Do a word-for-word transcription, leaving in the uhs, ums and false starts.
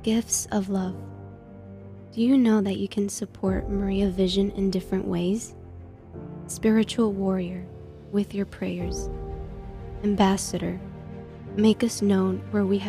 Gifts of love. Do you know that you can support Maria Vision in different ways? Spiritual warrior, with your prayers. Ambassador, make us known where we have